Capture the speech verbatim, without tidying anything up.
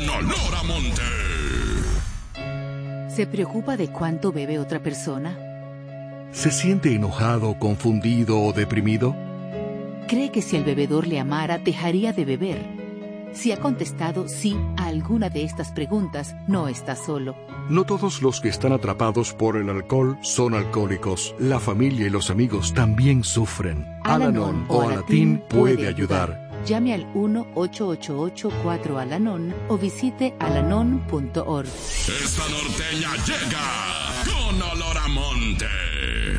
con olor a monte. ¿Se preocupa de cuánto bebe otra persona? ¿Se siente enojado, confundido o deprimido? ¿Cree que si el bebedor le amara, dejaría de beber? Si ha contestado sí a alguna de estas preguntas, no está solo. No todos los que están atrapados por el alcohol son alcohólicos. La familia y los amigos también sufren. Al-Anon o Alatín puede ayudar. Llame al uno ocho ocho ocho cuatro Al-Anon o visite alanon punto org. Esta norteña llega con olor a monte.